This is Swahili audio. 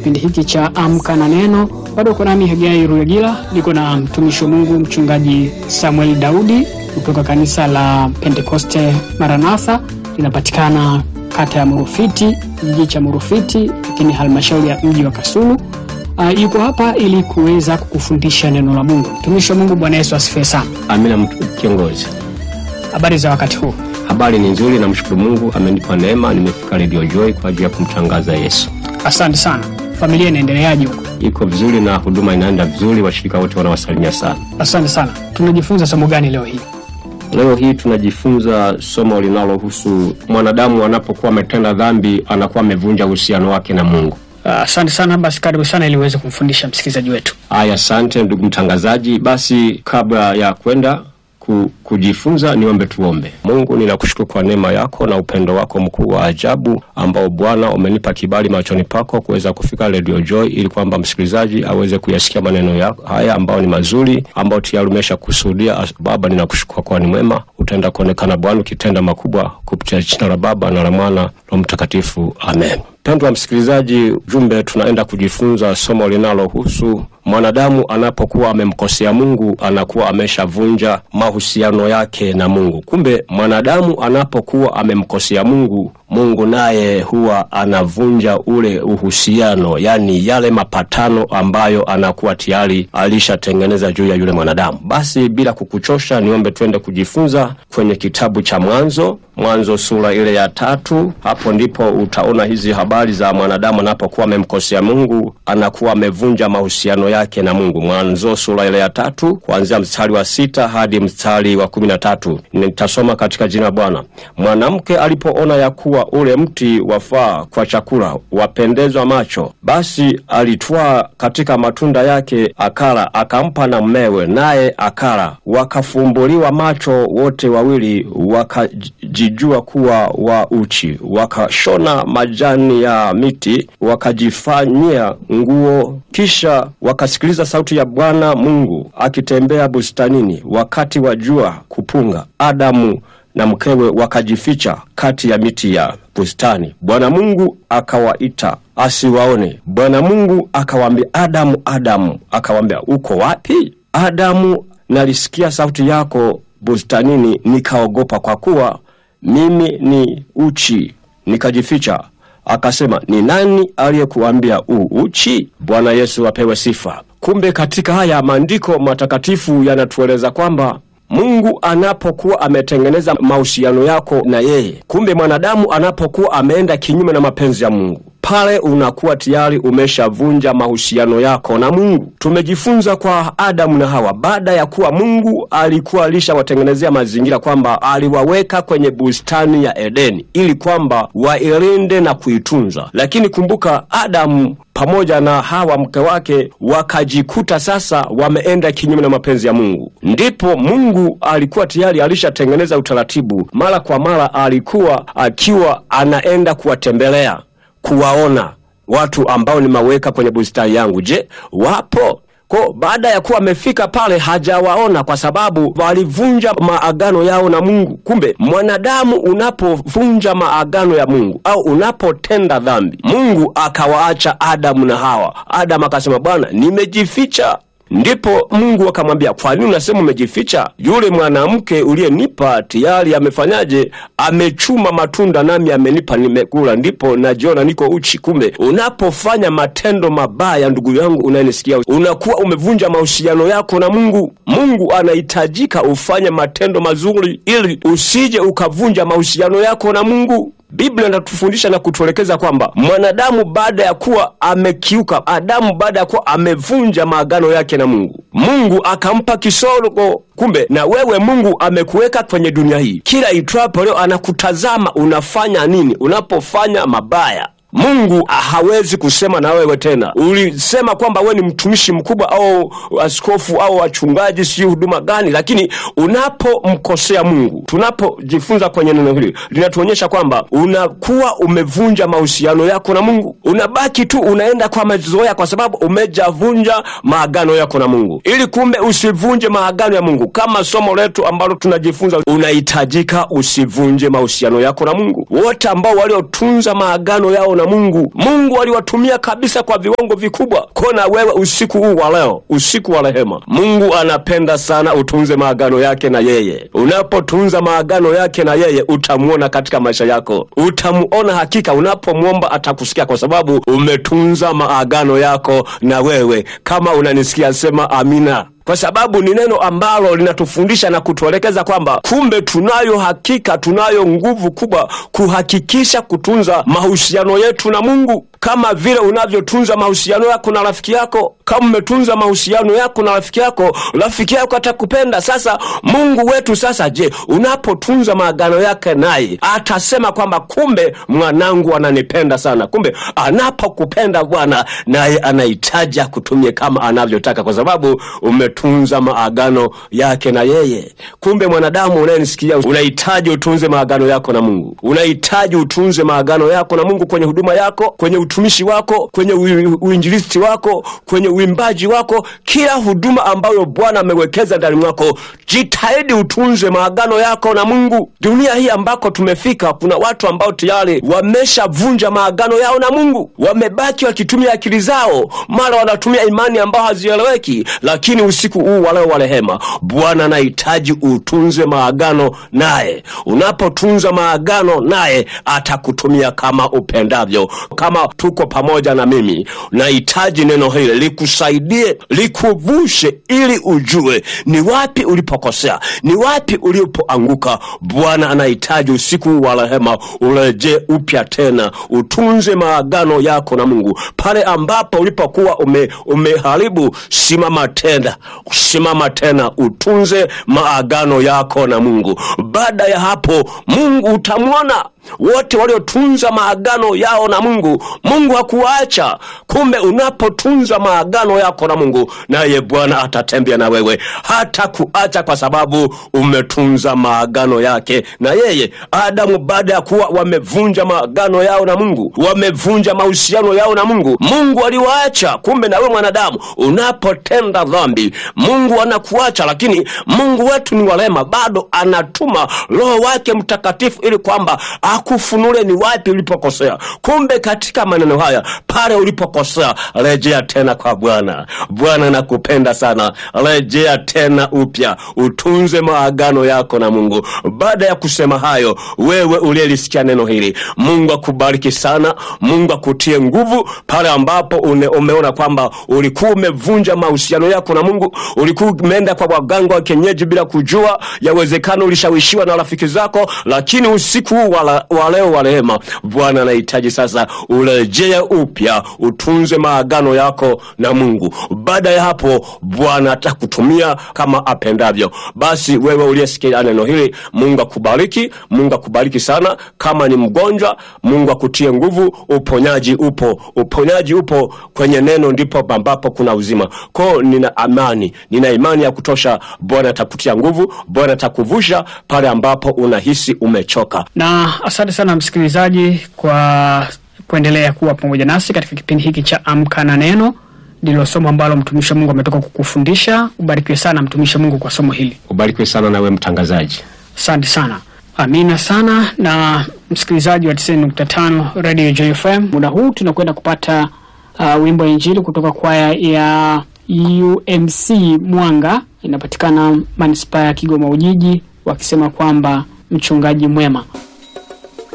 kipindi hiki cha Amka na Neno. Bado kuna nami Hagai Ruyagila, niko na mtumishi wa Mungu mchungaji Samuel Daudi kutoka kanisa la Pentekoste Maranatha, linapatikana kata ya Murufiti, kijiji cha Murufiti, lakini halmashauri ya mji wa Kasulu. Yuko hapa ili kuweza kukufundisha neno la Mungu. Mtumishi wa Mungu, Bwana Yesu asifiwe sana. Amina kiongozi. Habari za wakati huu? Habari ni nzuri, namshukuru Mungu amenipa neema, nimefika Radio Joy kwa ajili ya kumtangaza Yesu. Asante sana. Familia inaendeleaje huko? Iko vizuri na huduma inaenda vizuri, washirika wote wanawasalimia sana. Asante sana. Tunajifunza somo gani leo hii? Leo hii tunajifunza somo linalohusu mwanadamu anapokuwa ametenda dhambi, anakuwa amevunja uhusiano wake na Mungu. Asante sana. Basi karibu sana ili uweze kumfundisha msikilizaji wetu. Asante ndugu mtangazaji. Basi kabla ya kwenda kujifunza, niombe tuombe. Mungu, ninakushukuru kwa neema yako na upendo wako mkuu wa ajabu ambao Bwana umenipa kibali machoni pako kuweza kufika Radio Joy ili kwamba msikilizaji aweze kuyasikia maneno yako haya ambao ni mazuri, ambao tayari umeshakusudia. Baba, ninakushukuru kwa ni mwema, utaenda kuonekana Bwana ukitenda makubwa kupitia jina la Baba na la Mwana na Mtakatifu. Amen. Mpendwa msikilizaji, jumbe tunaenda kujifunza somo linalohusu mwanadamu anapokuwa amemkosea Mungu, anakuwa ameshavunja mahusiano yake na Mungu. Kumbe mwanadamu anapokuwa amemkosea Mungu, Mungu naye huwa anavunja ule uhusiano, yani yale mapatano ambayo anakuwa tayari alishatengeneza juu ya yule mwanadamu. Basi bila kukuchosha, niombe twende kujifunza kwenye kitabu cha Mwanzo sura ile ya 3. Hapo ndipo utaona hizi habari za mwanadamu anapokuwa amemkosea Mungu, anakuwa amevunja mahusiano yake na Mungu. Mwanzo sura ile ya 3 kuanzia mstari wa 6 hadi mstari wa 13. Nitasoma katika jina Bwana. Mwanamke alipoona ya kuwa ule mti wafaa kwa chakula, wapendezwa macho, basi alitwaa katika matunda yake akala, akampa na mmewe, naye akala. Wakafumbuliwa macho wote wawili, wakajijua kuwa wa uchi, wakashona majani ya miti, wakajifanyia nguo. Kisha wakasikiliza sauti ya Bwana Mungu akitembea bustanini wakati wa jua kupunga. Adamu na mkewe wakajificha kati ya miti ya bustani. Bwana Mungu akawaita asiwaone. Bwana Mungu akawaambia, Adamu, Adamu. Akawaambia, uko wapi? Adamu, nalisikia sauti yako bustanini, nikaogopa kwa kuwa mimi ni uchi, nikajificha. Akasema, ni nani aliyekuambia uchi? Bwana Yesu apewe sifa. Kumbe katika haya maandiko matakatifu yanatueleza kwamba Mungu anapokuwa ametengeneza mahusiano yako na yeye, kumbe mwanadamu anapokuwa ameenda kinyume na mapenzi ya Mungu, pale unakuwa tayari umeshavunja mahusiano yako na Mungu. Tumejifunza kwa Adamu na Hawa, baada ya kuwa Mungu alikuwa alishawatengenezea mazingira kwamba aliwaweka kwenye bustani ya Edeni ili kwamba wailinde na kuitunza. Lakini kumbuka, Adamu pamoja na Hawa mke wake wakajikuta sasa wameenda kinyume na mapenzi ya Mungu. Ndipo Mungu alikuwa tayari alishatengeneza utaratibu, mara kwa mara alikuwa akiwa anaenda kuwatembelea, kuwaona watu ambao nimeweka kwenye bustani yangu. Je, wapo? Kwa baada ya kuwa amefika pale hajawaona kwa sababu walivunja maagano yao na Mungu. Kumbe mwanadamu unapovunja maagano ya Mungu au unapotenda dhambi, Mungu akawaacha Adamu na Hawa. Adamu akasema, Bwana, nimejificha. Ndipo Mungu akamwambia, kwa nini unasema umejificha? Yule mwanamke uliyenipa tayari amefanyaje? Amechuma matunda nami amenipa, nimekula, ndipo najiona niko uchi. Kumbe unapofanya matendo mabaya, ndugu yangu unanisikia, unakuwa umevunja mahusiano yako na Mungu. Mungu anahitajika ufanye matendo mazuri ili usije ukavunja mahusiano yako na Mungu. Biblia inatufundisha na kutuelekeza kwamba mwanadamu baada ya kuwa amekiuka, Adamu baada ya kuwa amevunja maagano yake na Mungu, Mungu akampa kisogo. Kumbe na wewe Mungu amekuweka kwenye dunia hii, kila itwapo leo anakutazama unafanya nini. Unapofanya mabaya, Mungu hawezi kusema na wewe tena. Ulisema kwamba wewe ni mtumishi mkubwa au askofu au wachungaji, si huduma gani, lakini unapomkosea Mungu, tunapojifunza kwenye neno hili linatuonyesha kwamba unakuwa umevunja mahusiano yako na Mungu. Unabaki tu unaenda kwa mazoea kwa sababu umejavunja maagano yako na Mungu. Ili kumbe usivunje maagano ya Mungu, kama somo letu ambalo tunajifunza, unahitajika usivunje mahusiano yako na Mungu. Wote ambao waliotunza maagano yao na Mungu. Mungu aliwatumia kabisa kwa viwango vikubwa. Kona wewe usiku huu wa leo, usiku wa rehema, Mungu anapenda sana utunze maagano yake na yeye. Unapotunza maagano yake na yeye, utamuona katika maisha yako. Utamuona hakika, unapomwomba atakusikia, kwa sababu umetunza maagano yako na wewe. Kama unanisikia sema amina, kwa sababu ni neno ambalo linatufundisha na kutuelekeza kwamba kumbe tunayo hakika, tunayo nguvu kubwa kuhakikisha kutunza mahusiano yetu na Mungu. Kama vile unavyotunza mahusiano yako na rafiki yako, kama umetunza mahusiano yako na rafiki yako atakupenda. Sasa Mungu wetu sasa, je, unapotunza maagano yake naye, atasema kwamba kumbe mwanangu ananipenda sana. Kumbe anapokupenda Bwana, naye anahitaji kutumie kama anavyotaka, kwa sababu umetunza maagano yake na yeye. Kumbe mwanadamu unayenisikia, unahitaji utunze maagano yako na Mungu. Unahitaji utunze maagano yako na Mungu kwenye huduma yako, kwenye utumishi wako, kwenye uinjilisti wako, kwenye uimbaji wako, kila huduma ambayo Bwana amewekeza ndani mwako, jitahidi utunze maagano yako na Mungu. Dunia hii ambako tumefika, kuna watu ambao tayari wameshavunja maagano yao na Mungu. Wamebaki wakitumia akili zao, mara wanatumia imani ambao hazieleweki. Lakini usiku huu wa leo wa rehema, Bwana anahitaji utunze maagano naye. Unapotunza maagano naye, atakutumia kama upendavyo. Kama tuko pamoja na mimi, nahitaji neno hili likusaidie, likuvushe, ili ujue ni wapi ulipokosea, ni wapi ulipoanguka. Bwana anahitaji usiku wa rehema urejee upya tena, utunze maagano yako na Mungu. Pale ambapo ulipokuwa umeharibu, simama tena, utunze maagano yako na Mungu. Baada ya hapo, Mungu utamwona. Wote waliotunza maagano yao na Mungu, Mungu hakuacha. Kumbe unapotunza maagano yako na Mungu, naye Bwana atatembea na wewe, hata kuacha, kwa sababu umetunza maagano yake na yeye. Adamu, baada ya kuwa wamevunja maagano yao na Mungu, wamevunja mahusiano yao na Mungu, Mungu aliwaacha. Kumbe na wewe mwanadamu, unapotenda dhambi, Mungu anakuacha. Lakini Mungu wetu ni wa rehema, bado anatuma Roho wake Mtakatifu ili kwamba akufunule ni wapi ulipokosea. Kumbe katika maneno haya, pale ulipokosea, rejea tena kwa Bwana. Bwana nakupenda sana, rejea tena upya, utunze maagano yako na Mungu. Baada ya kusema hayo, wewe uliyelisikia neno hili, Mungu akubariki sana, Mungu akutie nguvu. Pale ambapo umeona kwamba ulikuwa umevunja mahusiano yako na Mungu, ulikuwa umeenda kwa waganga wa kienyeji bila kujua, yawezekana ulishawishiwa na rafiki zako, lakini usiku wa leo wa rehema, Bwana anahitaji sasa urejee upya, utunze maagano yako na Mungu. Baada ya hapo, Bwana atakutumia kama apendavyo. Basi wewe uliyesikia neno hili, Mungu akubariki, Mungu akubariki sana. Kama ni mgonjwa, Mungu akutie nguvu. Uponyaji upo kwenye neno, ndipo ambapo kuna uzima. Kwa nina imani ya kutosha, Bwana atakutia nguvu, Bwana atakuvusha pale ambapo unahisi umechoka. Na asante sana msikilizaji kwa kuendelea kuwa pamoja nasi katika kipindi hiki cha Amka na Neno. Ndilo somo ambalo mtumishi wa Mungu ametoka kukufundisha. Ubarikiwe sana mtumishi wa Mungu kwa somo hili. Ubarikiwe sana na wewe mtangazaji. Asante sana. Amina sana. Na msikilizaji wa 90.5 Radio JFM, muda huu tunakwenda kupata wimbo wa Injili kutoka kwaya ya UMC Mwanga, inapatikana Manispaa ya Kigoma Ujiji, wakisema kwamba mchungaji mwema.